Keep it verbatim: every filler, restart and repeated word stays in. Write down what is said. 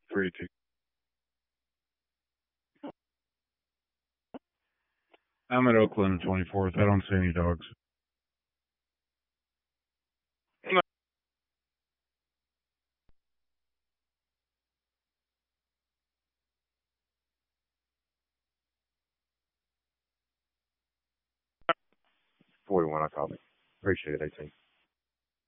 Three two. I'm at Oakland and twenty-fourth. I don't see any dogs. forty-one, I called it. Appreciate it, eighteen.